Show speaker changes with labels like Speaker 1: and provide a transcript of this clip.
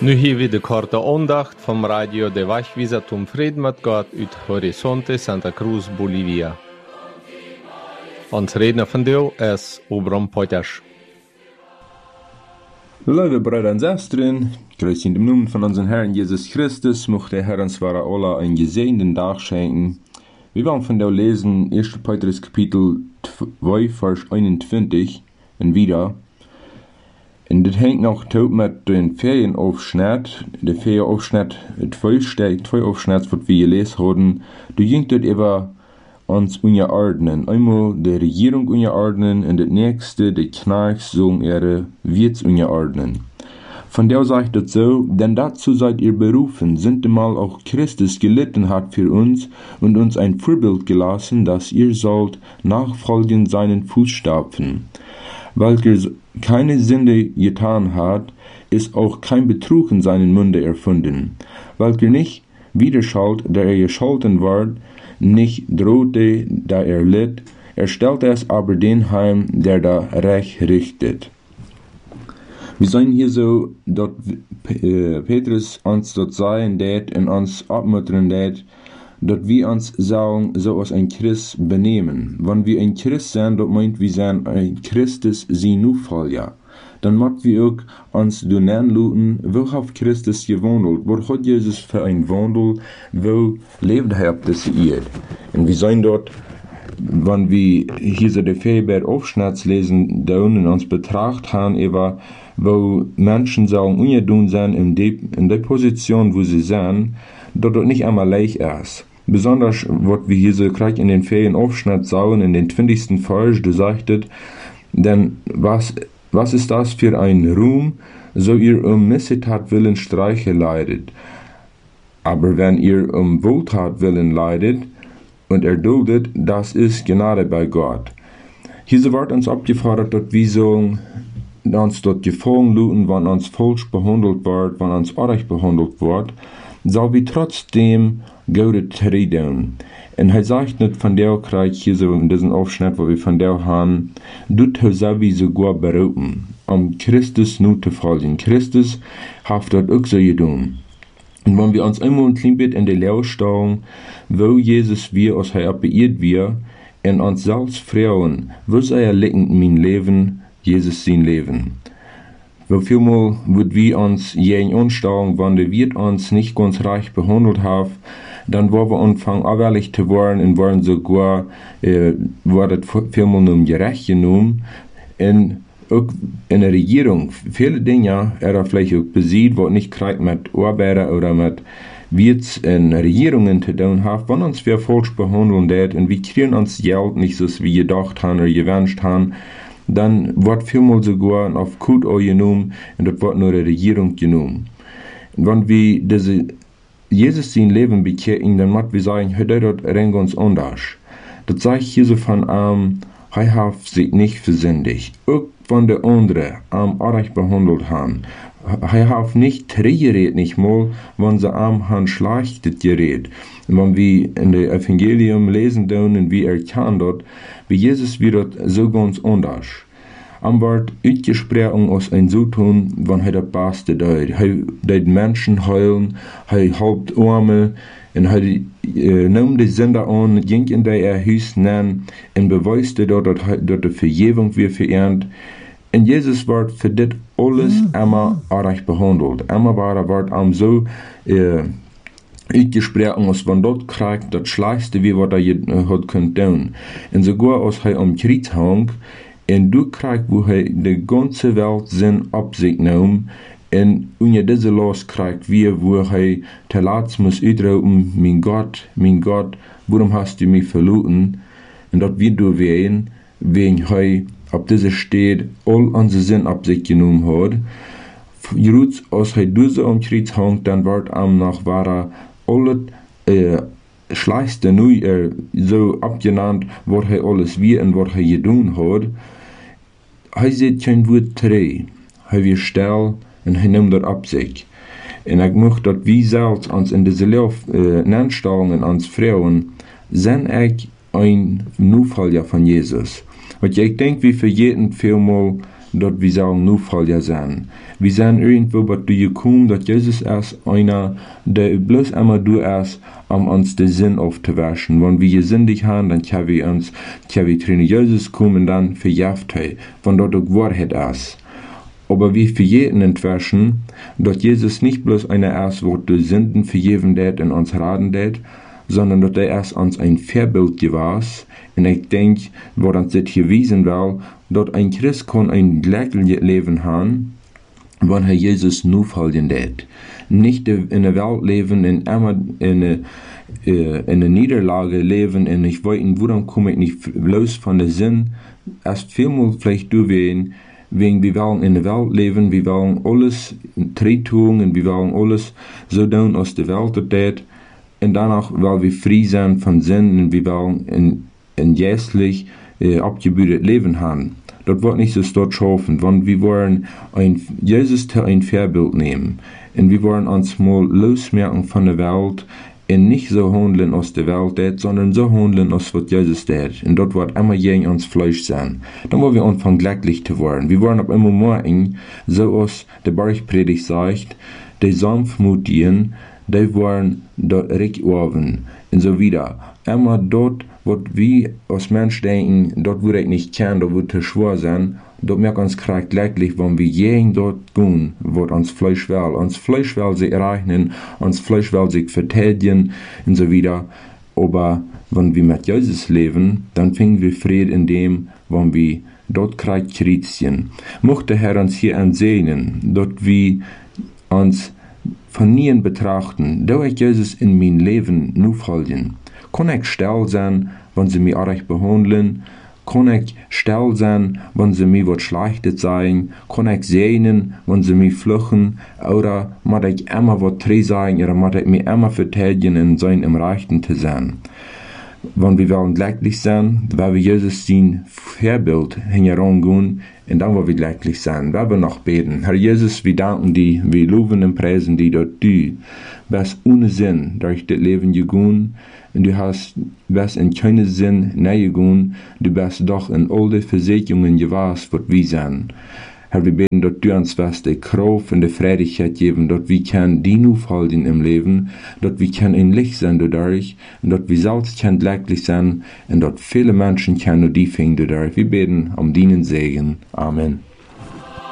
Speaker 1: Nu hier weer de korte aandacht vom Radio de Wachwieser zum Frieden mit Gott uit Horizonte Santa Cruz, Bolivia. Ons redner vandaag is Obram Potash.
Speaker 2: Lieve Brüder und Schwestern, grüß in dem Namen von unserem Herrn Jesus Christus, mochte der Herr uns wahre Allah einen gesegneten Tag schenken. Wir wollen von der lesen 1. Petrus Kapitel 2, Vers 21 und wieder. Und das hängt noch tot mit den Ferienaufschnitt. Der Ferienaufschnitt, zwei Aufschnitte, was wir gelesen haben. Du ging dort über uns unterordnen. Einmal die Regierung unterordnen und das nächste, die Knechts sollen ihre Wirts unterordnen. Von der sagt es so, denn dazu seid ihr berufen, sintemal auch Christus gelitten hat für uns und uns ein Vorbild gelassen, dass ihr sollt nachfolgen seinen Fußstapfen. Welcher keine Sünde getan hat, ist auch kein Betrug in seinem Munde erfunden. Welcher nicht widerschallt, da er gescholten ward, nicht drohte, da er litt, er stellte es aber den heim, der da Recht richtet. Wir sind hier so, dass Petrus uns dort sagen wird und uns abmuttern wird, dass wir uns sagen, so als ein Christ benehmen. Wenn wir ein Christ sind, das meint, wir sind ein Christus sein Nachfolger. Dann müssen wir auch uns durchluten, wo hat Christus gewandelt? Wo hat Jesus für ein Wandel? Wo lebt er auf dieser Erde? Und wir sind dort, wenn wir hier so die Fähigkeit Aufschnitt lesen, da unten uns betrachtet haben, über wo Menschen sagen, ungedun sind in der Position, wo sie sind, dort nicht einmal leicht ist. Besonders, was wir hier so gerade in den Ferienaufschnitt sagen, in den 20. Vers, du sagtest, denn was ist das für ein Ruhm, so ihr Missetat willen Streiche leidet? Aber wenn ihr Wohltat willen leidet und erduldet, das ist Gnade bei Gott. Hier wird uns abgefordert, dass wir sollen uns dort gefangen luten, wenn uns falsch behandelt wird, wenn uns unrecht behandelt wird, soll wir trotzdem Gute tun. Und er sagt nicht von der Krieg hier so in diesem Aufschnitt, wo wir von der haben, du soll wir sogar berufen, Christus nur zu folgen. Christus hat dort auch so getan. Und wenn wir uns einmal ein klein bisschen in der Lehre stellen, wo Jesus wir, als er beirrt wir, und uns selbst fragen, wo sei er liegen in mein Leben, Jesus sein Leben. Wo vielmal wird wir uns jeden anstellen, wenn der Wirt uns nicht ganz reich behandelt hat, dann wollen wir anfangen, abwärtig zu werden und wollen sogar, wird vielmal nur gerecht genommen. Und auch in der Regierung, viele Dinge, er vielleicht auch besiegt, was nicht kriegt mit Arbeiter oder mit Wirts in Regierungen zu tun hat, wenn uns wir falsch behandeln wird und wir kriegen uns Geld nicht so, wie wir gedacht haben oder gewünscht haben, dann wird vielmal sogar auf Kut genommen und das wird nur die Regierung genommen. Und wenn wir Jesus sein Leben bekehren, dann müssen wir sagen, heute dort rennt uns anders. Das sagt hier so von er hat sich nicht versündigt. Auch wenn die anderen unrecht behandelt haben. Er hat nicht geredet, nicht mal, wenn sie haben schlechtes geredet. Und wenn wir in dem Evangelium lesen und wie erkennen dort, wie Jesus wird so ganz anders. Am wird ausgesprochen aus ein Zutun, wenn er das Beste tut. Er tut Menschen heilen, er helpt Arme, und er nimmt die Sünder an, ging in der Haus nennen, und beweiste dort, dass die Vergebung wird verehrt. Und Jesus wird für das alles immer recht behandelt. Immer wird so ausgesprochen, als wenn dort kriegt, das Schlechteste, wie was er hat können tun. Und sogar als er am Kreuz hängt, und du kriegst, wo er die ganze Welt Sinn ab sich nimmt, und unter diese Los kriegt, wo er terlatz muss ausrufen, mein Gott, warum hast du mich verloren? Und das wird du wehen, wegen er auf dieser Steht all unsere Sinn ab sich genommen hat. Just als er diese am Kreuz hängt, dann wird am nach wahrer alles Schlechteste nu so abgenannt, was er alles wie und was er getan hat. Er sieht kein Wort dreh. Er wird still und er nimmt das ab sich. Und ich möchte, dass wir selbst uns in diese Nennstellungen ans Frauen, sind ich ein Nachfolger von Jesus. Und ich denke, wir verjeten vielmal, dass wir sagen, Nachfolger sind. Wir sind irgendwo bei dir gekommen, dass Jesus ist einer, der bloß einmal du ist, um uns den Sinn aufzuwaschen. Wenn wir gesündigt haben, dann können wir zu Jesus kommen und dann verjagt er, wenn dort auch Wahrheit ist. Aber wir verjäten entwaschen, dass Jesus nicht bloß einer ist, wo die Sünden vergeben wird und uns raten wird, sondern dass er erst uns ein Vorbild gewesen. Und ich denke, was uns das hier wiesen will, dass ein Christ kann ein glückliches Leben haben, wenn er Jesus nur folgen wird. Nicht in der Welt leben, in einer Niederlage leben, und ich weiß, woran komme ich nicht los von der Sinn, erst vielmal vielleicht durchwehen, wegen wir wollen in der Welt leben, wir wollen alles tun und wir wollen alles so tun, als die Welt tut. Und danach, weil wir frei sind von Sinn und wir wollen ein jährlich abgebildet Leben haben. Das wird nicht so dort schaffen, wenn wir wollen Jesus ein Vorbild nehmen und wir wollen uns mal losmerken von der Welt und nicht so handeln, als die Welt tut, sondern so handeln, als was Jesus tut. Und dort wird immer gegen uns Fleisch sein. Dann wollen wir anfangen, glücklich zu werden. Wir wollen ab immer morgen, so als der Bergpredigt sagt, die Sanftmutigen, die wollen dort recht oben und so wieder. Immer dort, was wir als Mensch denken, dort würde ich nicht kennen, dort würde es schwer sein, dort merkt uns gerade glücklich, wenn wir jeden dort gehen, was uns Fleisch will. Uns Fleisch will sich erreichen, uns Fleisch will sich verteidigen und so wieder. Aber wenn wir mit Jesus leben, dann finden wir Frieden in dem, wenn wir dort gerade kritieren. Möchte Herr uns hier ansehen, dort wir uns von nie betrachten, da ich Jesus in mein Leben nur folgen. Kann ich still sein, wenn sie mich recht behandeln? Kann ich still sein, wenn sie mir was Schlechtes sagen? Kann ich sehnen, wenn sie mich fluchen? Oder muss ich immer was treu sagen, oder muss ich mich immer verteidigen und sein im Rechten zu sein? Wenn wir wollen glücklich sein, weil wir Jesus sein Vorbild herangehen, und dann wollen wir glücklich sein. Wir wollen noch beten. Herr Jesus, wir danken dir, wir loben und preisen dir, dass du bist ohne Sinn durch das Leben gegangen, und du bist in keinem Sinn näher gegangen, du bist doch in alle Versicherungen gewesen, was wir sind. Herr, wir beten, dass du uns die Kraft und die Freudigkeit geben, dass wir dir aufhalten im Leben, dass wir ein Licht sein dadurch, und dass wir selbst glücklich sein, und dass viele Menschen nur die finden dadurch. Wir beten um deinen Segen. Amen.